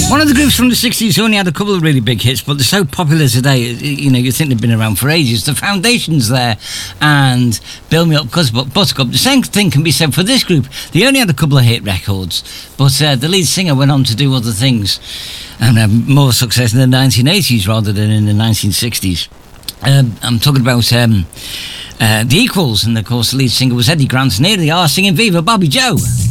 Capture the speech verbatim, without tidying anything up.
One of the groups from the sixties who only had a couple of really big hits, but they're so popular today, you know, you think they've been around for ages. The Foundations there and Build Me Up Buttercup. The same thing can be said for this group. They only had a couple of hit records, but uh, the lead singer went on to do other things and have more success in the nineteen eighties rather than in the nineteen sixties. Um, I'm talking about um, uh, The Equals, and of course the lead singer was Eddie Grant, and here they are singing Viva Bobby Joe.